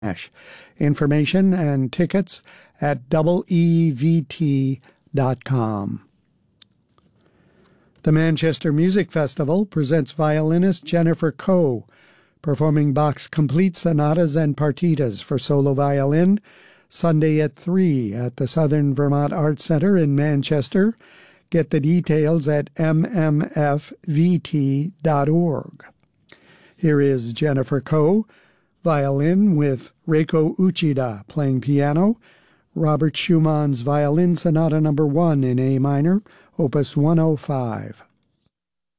Information and tickets at EEVT.com. The Manchester Music Festival presents violinist Jennifer Coe, performing Bach's complete sonatas and partitas for solo violin, Sunday at 3 at the Southern Vermont Arts Center in Manchester. Get the details at mmfvt.org. Here is Jennifer Coe, violin with Reiko Uchida playing piano, Robert Schumann's Violin Sonata No. 1 in A minor, Opus 105.